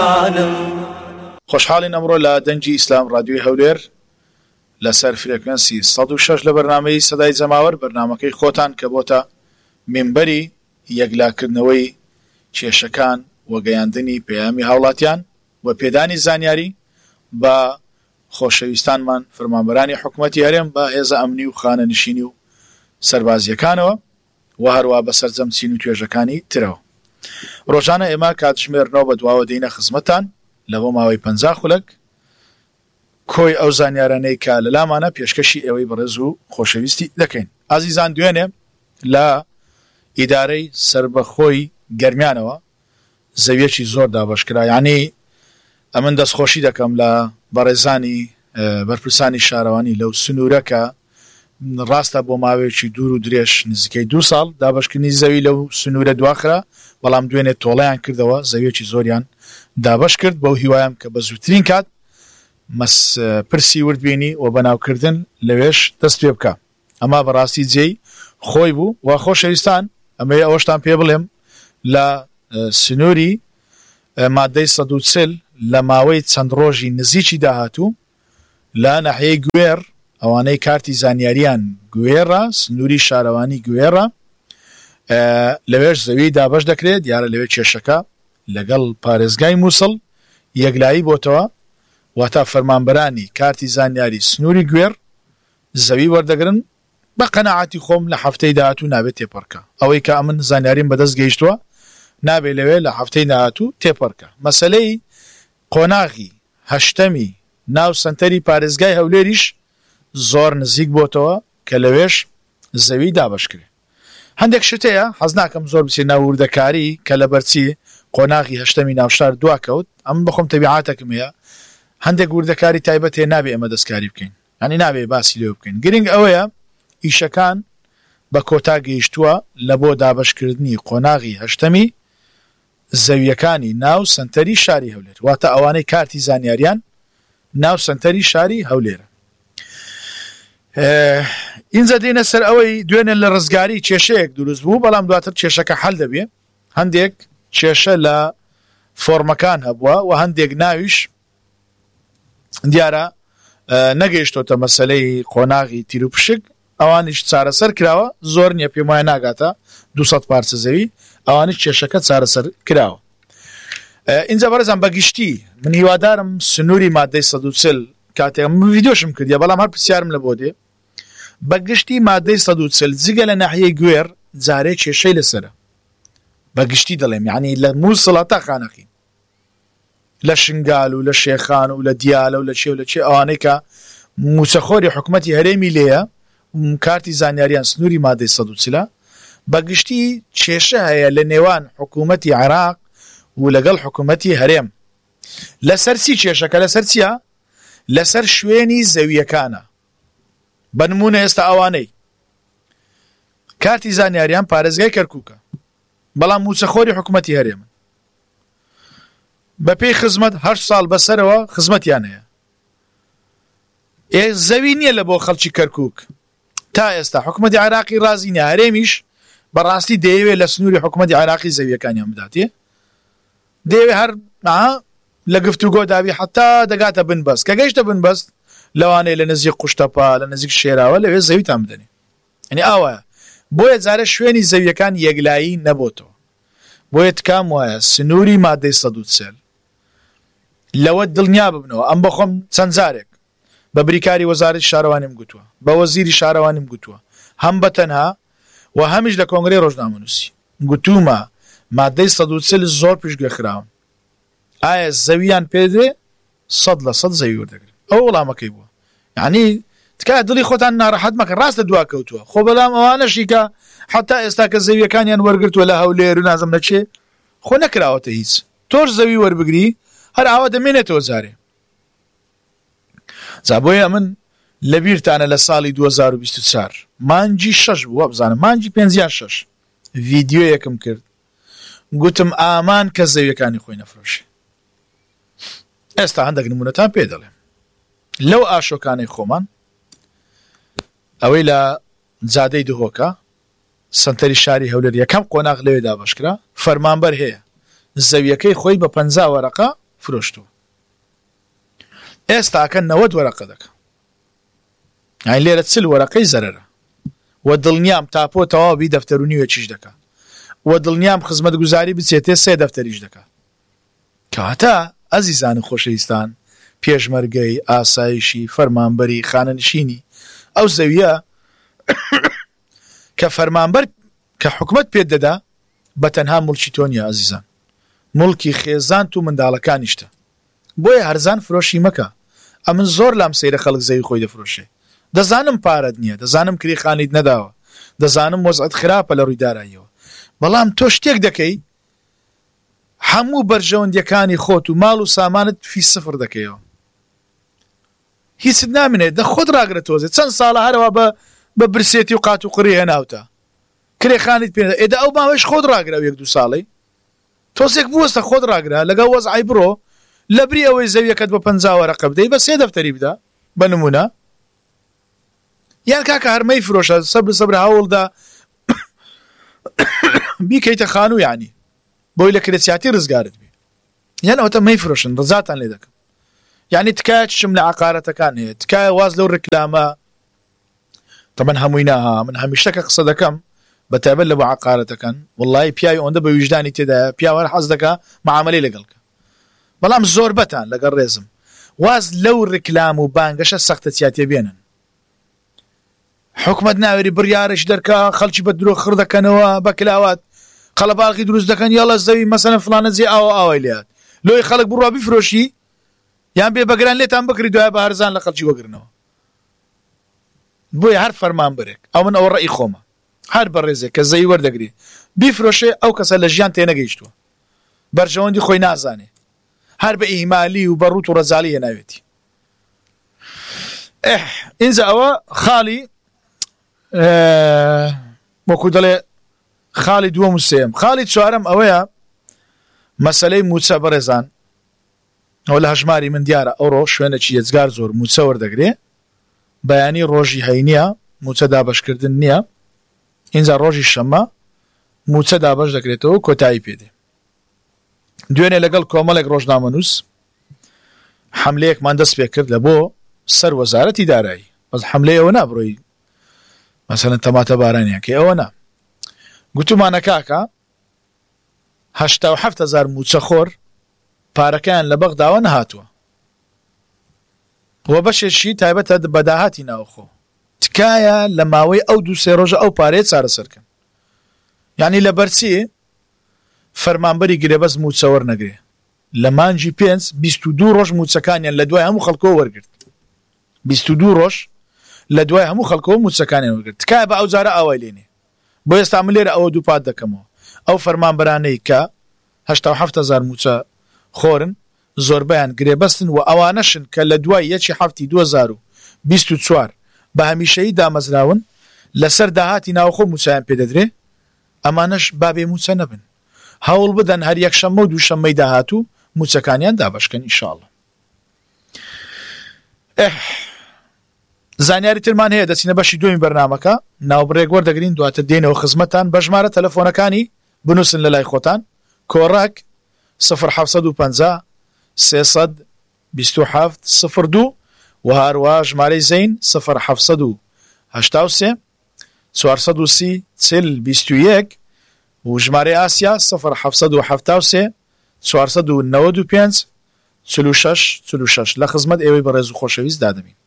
خۆشحاڵین ئەمڕۆ لە دەنگی ئیسلام ڕادیۆی هەولێر لەسەر فرێکوێنسی 106 لە بەرنامەی سەدای جەماوەر بەرنامەکەی خۆتان کە بۆتە مینبەری یەکلاکردنەوەی کێشەکان و گەیاندنی پەیامی هاوڵاتیان و پێدانی زانیاری بە خۆشەویستانمان فەرمانبەرانی حکوومەتی هەرێم بە هێزە ئەمنی و خانەنشینی و سەربازیەکانەوە و هەروە بە سەرجەمچین و توێژەکانی ترەوە. ڕۆژانە ئێمە کاتژمێرنەوە بە دواوە دێینە خزمەتان لەبۆ ماوەی 50 خولەک کۆی ئەو زانیارانەی کە لەلامانە پێشکەشی ئێوەی بەڕێز و خۆشەویستی دەکەین. ئازیزان دوێنێ لە ئیدارەی سربەخۆی گەرمیانەوە زەویەکی زۆر دابەشکرا، یعنی ئەمن دەستخۆشی دەکەم لە بەڕێزانی بەرپرسانی شارەوانی لەو سنوورەکە ڕاستە بۆ ماوەیەکی دوور و درێژ نزیکەی 2 ساڵ دابەشکردنی زەوی لەو سنوورە دواخرا، بەڵام دوێنێ تۆڵەیان کردەوە زەویەکی زۆریان دابەش کرد بەو هیوایم کە بە زووترین کات پرسی وردبینی و بەناوکردن لەوێش دەست پێ بکە. ئەمە بەڕاستی جێی خۆی بوو و خۆشەویستان ئەمە ئەوەشتان پێ بڵێم لە سنووری مادەی 140 لە ماوەی چەند ڕۆژی نزیکی داهاتوو لە ناحیەی گوێر ئەوانەی کارتی زانیاریان گوێڕە، سنووری شارەوانی گوێڕە، لەوێش زەوی دابەش دەکرێت. دیارە لەوێ کێشەکە لەگەڵ پارێزگای مووسڵ یەکلایی بۆتەوە، واتە فەرمانبەرانی کارتی زانیاری سنووری گوێر زەوی وەردەگرن. بە قەناعەتی خۆم لە هەفتەی داهاتوو نابێت تێپەڕکە، ئەوەی کە ئەمن زانیاریم بەدەست گەیشتووە نابێت لەوێ لە هەفتەی داهاتوو تێپەڕکە. مەسەلەی قۆناغی هەشتەمی ناو سنتەری پارێزگای هەولێریش زۆر نزیک بۆتەوە کە لەوێش زەوی دابەشکرێ. هەندێک شتەیە حەز ناکەم زۆر بچێ ناو وردەکاری کە لە بەرچی قۆناغی هەشتەمی ناوشار دواکەوت، ئەم بخۆم تەبیعاتێکم هەیە هەندێک وردەکاری تایبەت هەیە نابێ ئەمە دەستکاری بکەین، ینی نابێ باسی لێ بکەین. گرنگ ئەوەیە ئیشەکان بە کۆتا گەیشتووە لە بۆ دابەشکردنی قۆناغی هەشتەمی زەویەکانی ناو سنتەری شاری هەولێر، واتە ئەوانەی کارتی زانیاریان ناو سنتەری شاری هەولێرە. ئینجا دێنە سەر ئەوەی دوێنێ لە ڕزگاری کێشەیەک دروست بوو، بەڵام دواتر کێشەکە حەل دەبێ. هەندێک کێشە لە فۆرمەکان هەبووە و هەندێک ناویش دیارە نەگەیشتۆتە مەسەلەی قۆناغی تیر و پشک، ئەوانیش چارەسەر کراوە. زۆر نییە پێم وایە ناگاتە 200 پارچە زەوی، ئەوانش کێشەکە چارەسەر کراوە. اینجا بەڕێزان بەگشتی من هیوادارم سنووری مادەی 140 کاتێک ڤیدیۆشم کردیە، بەڵام هەر پرسیارم لە بۆ دێ بەگشتی مادەی 140 جگە لە ناحیەی گوێر جارێ کێشەی لەسەرە. بەگشتی دەڵێم یعنی لە مووسڵە تا خانەخین، لە شنگال و لە شێخان و لە دیالە و لە چێ و لە چێ ئەوانەی کە موچەخۆری حکوومەتی هەرێمی لێیە کارتی زانیاریان سنووری مادەی 140 بەگشتی کێشە هەیە لە نێوان حکوومەتی عێراق و لەگەڵ حکوومەتی هەرێم. لەسەر چی کێشەکە؟ لەسەر چیە؟ لەسەر شوێنی زەویەکانە. بەنمونە ئێستا ئەوانەی کارتی زانیاریان پارێزگای کەرکووکە، بەڵام موچەخۆری حکوومەتی هەرێمن، بە پێی خزمەت 8 ساڵ بەسەرەوە خزمەتیان هەیە. زەوی نییە لە بۆ خەڵکی کەرکووک تا ئێستا حکوومەتی عێراقی رازی نیە، هەرێمیش بەڕاستی دەیەوێت لە سنووری حکوومەتی عێراقی زەویەکانیان بداتێ، دەیەوێت هەر لە گفتوگۆ دابی حتا دەگاتە بنبەست، کە گەیشتە بنبەست لەوانەیە لە نزیک قوشتەپا لە نزیک شێراوە لەوێ زەویتان بدەنێ. یعنی ئاوە بۆیە جارە شوێنی زەویەکان یەکلایی نەبووتەوە. بۆیە تکام وایە سنووری مادەی 140 لەوە دڵنیا ببنەوە. ئەم بەخۆم چەند جارێک بە بریکاری وەزارەتی شارەوانیم گوتووە، بە وەزیری شارەوانیم گوتووە، هەم بەتەنها و هەمیش لە کۆنگرەی ڕۆژنامەنووسی گوتومە مادەی 140 زۆر پشتگوێخراون، ئایا زەویان پێدێ 100% زەوی وەردەگرن. ئەو وەڵامەکەی بووە. یعنی تکایە دڵی خۆتان ناڕەحەت مەکەن، ڕاستە دواکەوتووە. خۆ بەڵام ئەوانەشی کە حتا ئێستا کە زەویەکانیان وەرگرتووە لە هەولێر و نازم نەچێ خۆ نەکراوەتە هیچ. تۆش زەوی وەربگری هەر ئاوا دەمێنێتەوە جارێ. جا بۆیە من لەبیرتانە لە ساڵی 2024 مانجی 6 بووە، بزانم مانجی 56 ڤیدیۆ یەکم کرد، گوتم ئامان کە زەویەکانی خۆی نەفرۆشێ. ئێستا هەندێک نمونەتان پێ دەڵێم. لەو ئاشۆکانەی خۆمان ئەوەی لە جادەی دهۆکە سنتەری شاری هەولێر یەکەم قۆناغ لەوێ دابەشکرا، فەرمانبەر هەیە زەویەکەی خۆی بە 50 وەرەقە فرۆشتووە. ئێستاکە 90 وەرەقە دەکە، یعنی لێرە 40 وەرەقەی زەرەرە، و دڵنیام تاپۆ تەواوی دەفتەر و نیوێکیش دەکات، و دڵنیام خزمەتگوزاری بچێتێ 3 دەفتەریش دەکات. کەواتە ئەزیزان خۆشەویستان، پێشمەرگەی ئاسایشی فەرمانبەری خانەنشینی ئەو زەویە کە فەرمانبەر کە حکومەت پێت دەدا بە تەنها مڵکی تۆ نیە ئازیزان، مڵکی خێزان و منداڵەکانیشتە. بۆیە هەرزان فرۆشی مەکە. ئەمن زۆر لام سەیرە خەڵک زەوی خۆی دەفرۆشێ. دەزانم پارەت نییە، دەزانم کریخانیت نەداوە، دەزانم وەزعت خراپە لە ڕووی داراییەوە، بەڵام تۆ شتێک دەکەی هەموو بەرژەوەندیەکانی خۆت و ماڵ و سامانت فی سفر دەکەیەوە، هیچت نامێنێت، دە خۆت ڕاگرە تۆزێت. چەند ساڵە هەرەوە بە برسێتی و قات و قڕی هێناوتە، کرێخانیت پێ ئێدە ئەو ماوەش خۆت ڕاگرە و 1-2 ساڵی تۆزێک بوەستە خۆت ڕاگرە لەگەڵ وەزعی بڕۆ لە بری ئەوەی زەویەکەت بە 50 وەرەقە بدەی بە 3 دەفتەری بدە بە نمونە. یان کاکە هەرمەی فرۆشە سەبر هەوڵدا بیکەیتە خانوو، یعنی بۆی لە کرێسیاتی ڕزگارت بێ، یان ئەوتە مەی فرۆشن ڕزاتان لێ دەکەم. یعنی تکایە چشم لە عقارەتەکان هەیە، تکایە واز لەو ڕکلامە تەمەن هەمووی ناها. من هەمیشتەکە قسە دەکەم بەتایبەت لە بۆ عقارەتەکان، وڵڵی پیاوی ئەوەندە بە ویژدانی تێدایە، پیاوە حەز دەکا معاملەی لەگەڵکە، بەڵام زۆر بەتان لەگەڵ ڕێزم واز لەو ڕکلام و بانگەشە سەختەتیاتێ بێنن. حکومەت ناوێری بڕیارش دەرکا، خەڵکی بە درۆ خڕ دەکەنەوە بە کلاوات، قەڵەباڵغی دروست دەکەن، یاڵە زەوی مەسەلەن فڵانە جێ ئاوای لێات، لۆی خەڵک بڕوا بیفرۆشی یان بێ بەگران لێتان بکری دوای بە هەرزان لە خەڵکی وەگرنەوە. بۆیە هەر فەرمانبەرێک، ئەو من ئەوە ڕێی خۆمە، هەر بە ڕێزێک کە زەوی وەردەگری بیفرۆشێ ئەو کەسە لە ژیان تێنەگەیشتووە، بەرژەوەندی خۆی نازانێ، هەر بە ئیهمالی و بە ڕوت و ڕەزاڵی هێناوێتی. ئینجا ئەوە خاڵی وەکو دەڵێ خاڵی دووەم و سێم. خاڵی چوارەم ئەوەیە مەسەلەی موچە بەڕێزان. ئەو لە هەژماری من دیارە ئەوڕۆ شوێنێکی یەجگار زۆر موچە وەردەگرێ، بەیانی ڕۆژی هەینیە موچە دابەشکردن نییە. ئینجا ڕۆژی شەممە موچە دابەش دەکرێتەوە کۆتایی پێدێ. دوێنێ لەگەڵ کۆمەڵێک ڕۆژنامەنووس حەملەیەکمان دەست پێ کرد لە بۆ سەر وەزارەتی دارایی، بەس حەملەیەوە نابڕۆی مەسەلەن تەماتە بارانیان کە ئەوە نا، گوتومانە کاکە 87,000 موچە خۆر پارەکەیان لە بەغداوە نەهاتووە، وە بەشێکی تایبەتە بەداهاتی ناوخۆ، تکایە لە ماوەی ئەو 2-3 ڕۆژە ئەو پارەیە چارەسەرکەن. یعنی لە بەرچی فەرمانبەری گرێبەست موچە وەرنەگرێ، لە مانجی 5-22 ڕۆژ موچەکانیان لە دوای هەموو خەڵکەوە وەرگرت، 22 ڕۆژ لە دوای هەموو خەڵکەوە موچەکانیان وەرگرت. تکایە بە ئەو جارە ئاوای لێنێ. بۆ ئێستا من لێرە ئەوە دووپات دەکەمەوە، ئەو فەرمانبەرانەی کە 87,000 موچە خۆرن زۆربیان گرێبەستن و ئەوانەشن کە لە دوای 1/7/2024 بە هەمیشەیی دامەزراون لەسەر داهاتی ناوخۆ موچەیان پێدەدرێ، ئەمانەش بابێ موچە نەبن، هەوڵ بدەن هەر یەکشەممە و دووشەممەی داهاتوو موچەکانیان دابەشکەن ئینشاءڵڵا. زانیاری ترمان هەیە دەچینە بەشی دومی بەرنامەکە، ناوبڕێک وەردەگرین دواتر دێنەوە خزمەتان بە ژمارە تەلەفۆنەکانی بنووسن لە لای خۆتان، کۆڕک 0750 327 02 و هەروە ژمارەی زەین 0783 430 40 و ژمارەی ئاسیا 0773 495 46 46 لە خزمەت ئێوەی بەڕێز و خۆشەویست دادەمین.